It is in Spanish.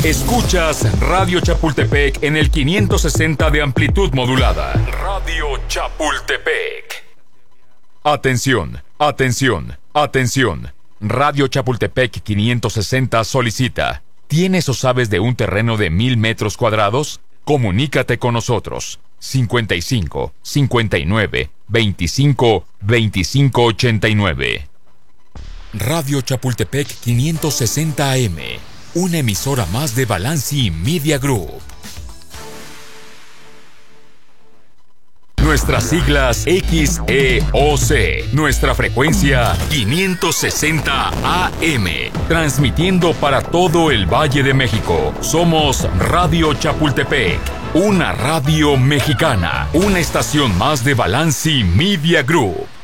Escuchas Radio Chapultepec en el 560 de amplitud modulada. Radio Chapultepec. Atención, atención, atención. Radio Chapultepec 560 solicita. ¿Tienes o sabes de un terreno de 1000 metros cuadrados? Comunícate con nosotros. 55 59 25 25 89. Radio Chapultepec 560 AM. Una emisora más de Balanci Media Group. Nuestras siglas XEOC. Nuestra frecuencia 560 AM. Transmitiendo para todo el Valle de México. Somos Radio Chapultepec. Una radio mexicana. Una estación más de Balanci Media Group.